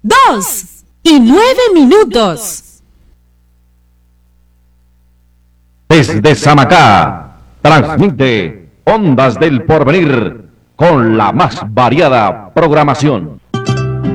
2:09. Desde Samacá, transmite Ondas del Porvenir con la más variada programación.